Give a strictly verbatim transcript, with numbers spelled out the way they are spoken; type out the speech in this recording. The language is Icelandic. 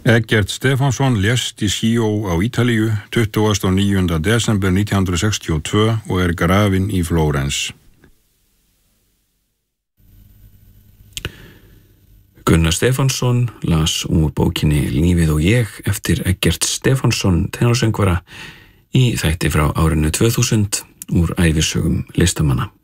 Eggert Stefánsson lést í Scio á Ítalíu tuttugasta og níunda desember nítján hundruð sextíu og tvö og er grafinn í Flórens. Gunnar Stefánsson las úr bókinni Lífið og ég eftir Eggert Stefánsson tenorsöngvara í þætti frá árinu tvö þúsund úr ævisögum listamanna.